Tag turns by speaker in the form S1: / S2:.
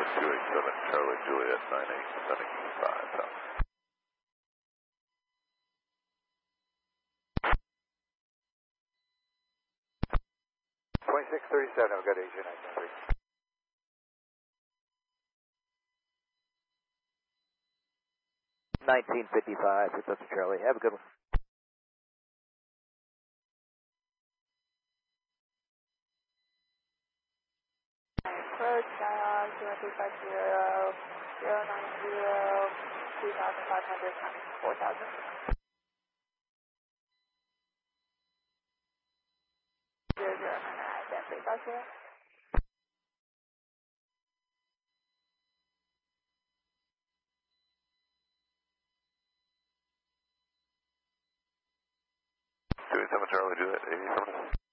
S1: 287 Charlie Juliet 98 sending 5,000.
S2: 2637, I've got AJ 993.
S3: 1955, it's up to Charlie. Have a good one.
S4: Approach, dial 2350, 090, 2500 times 4000. 0099, then please out here.
S1: Charlie Juliet 87.